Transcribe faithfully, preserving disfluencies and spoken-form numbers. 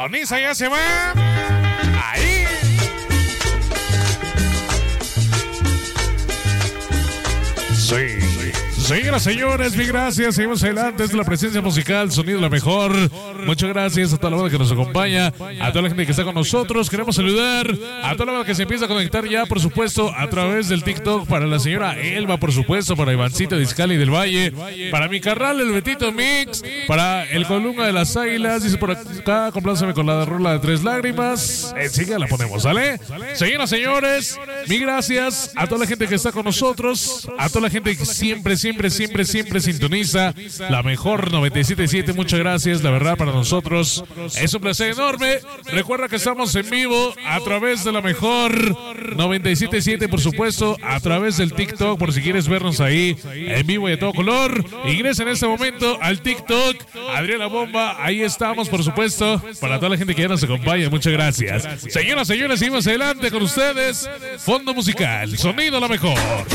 Adonisa ya se va. Ahí. Sí. Señoras, señores, mil gracias. Seguimos adelante. Es la presencia musical, sonido la mejor. Muchas gracias a toda la banda que nos acompaña, a toda la gente que está con nosotros. Queremos saludar a toda la banda que se empieza a conectar ya, por supuesto, a través del TikTok. Para la señora Elba, por supuesto, para Ivancito de Izcali del Valle, para mi carnal, el Betito Mix, para el Colunga de las Águilas. Dice por acá, compláceme con la rola de Tres Lágrimas. Enseguida la ponemos, ¿sale? Señoras, señores, mil gracias a toda la gente que está con nosotros, a toda la gente que siempre, siempre Siempre, siempre, siempre sintoniza la mejor noventa y siete punto siete. Muchas gracias, la verdad, para nosotros es un placer enorme. Recuerda que estamos en vivo a través de la mejor noventa y siete punto siete, por supuesto, a través del TikTok, por si quieres vernos ahí en vivo y de todo color. Ingresa en este momento al TikTok, Adriana Bomba, ahí estamos, por supuesto, para toda la gente que ya nos acompaña. Muchas gracias. Señoras, señores, seguimos adelante con ustedes. Fondo musical, sonido la mejor.